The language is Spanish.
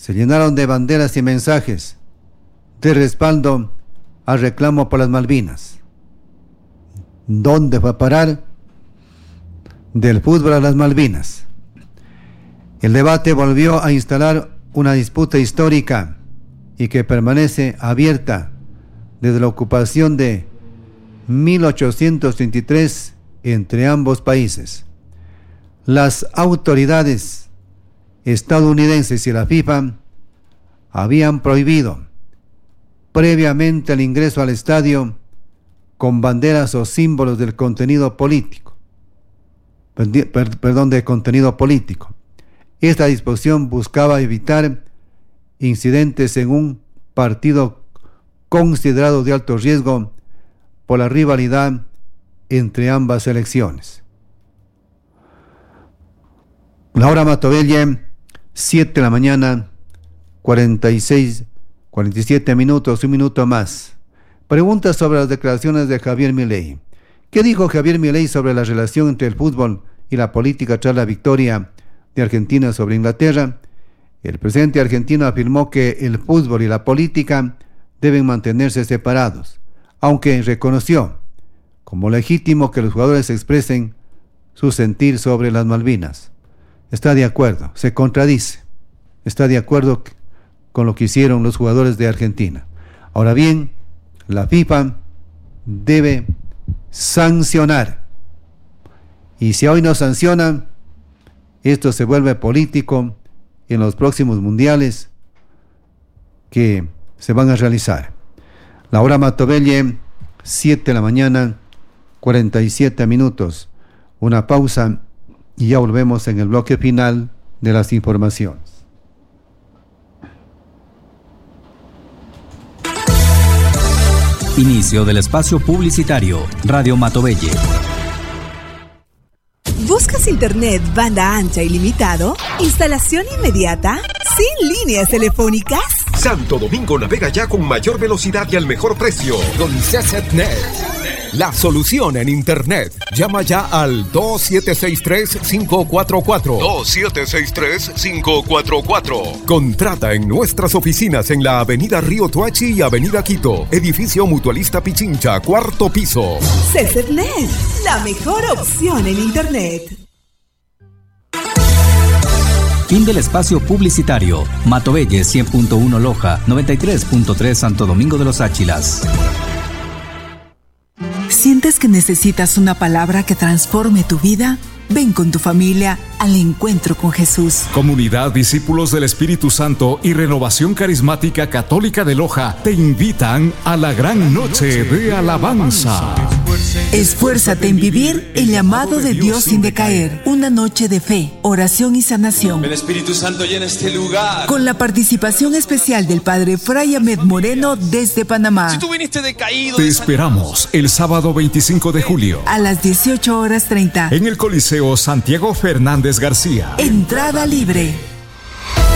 se llenaron de banderas y mensajes de respaldo al reclamo por las Malvinas. ¿Dónde fue a parar? Del fútbol a las Malvinas. El debate volvió a instalar una disputa histórica y que permanece abierta desde la ocupación de 1833 entre ambos países. Las autoridades estadounidenses y la FIFA habían prohibido previamente el ingreso al estadio con banderas o símbolos del contenido político. De contenido político. Esta disposición buscaba evitar incidentes en un partido considerado de alto riesgo por la rivalidad entre ambas selecciones. La hora Matovelle, 7 de la mañana, 47 minutos, un minuto más. Preguntas sobre las declaraciones de Javier Milei. ¿Qué dijo Javier Milei sobre la relación entre el fútbol y la política tras la victoria de Argentina sobre Inglaterra? El presidente argentino afirmó que el fútbol y la política deben mantenerse separados, aunque reconoció como legítimo que los jugadores expresen su sentir sobre las Malvinas. Está de acuerdo, se contradice, está de acuerdo con lo que hicieron los jugadores de Argentina. Ahora bien, la FIFA debe sancionar, y si hoy no sancionan, esto se vuelve político en los próximos mundiales que se van a realizar. La hora Matovelle, 7 de la mañana, 47 minutos. Una pausa y ya volvemos en el bloque final de las informaciones. Inicio del espacio publicitario. Radio Matovelle. ¿Buscas internet banda ancha ilimitado? ¿Instalación inmediata? ¿Sin líneas telefónicas? Santo Domingo navega ya con mayor velocidad y al mejor precio. Con CCTNet. La solución en internet. Llama ya al 2763-544. 2763-544. Contrata en nuestras oficinas en la Avenida Río Tuachi y Avenida Quito. Edificio Mutualista Pichincha, 4º piso. CCTNet, la mejor opción en internet. Fin del espacio publicitario. Matovelle 100.1 Loja, 93.3 Santo Domingo de los Áchilas. ¿Sientes que necesitas una palabra que transforme tu vida? Ven con tu familia al encuentro con Jesús. Comunidad Discípulos del Espíritu Santo y Renovación Carismática Católica de Loja te invitan a la gran noche de alabanza. Esfuérzate en vivir el llamado de Dios sin decaer. Una noche de fe, oración y sanación. El Espíritu Santo llena este lugar. Con la participación especial del Padre Fray Ahmed Moreno desde Panamá. Si tú viniste decaído, te esperamos el sábado 25 de julio a las 18:30 en el Coliseo Santiago Fernández García. Entrada libre.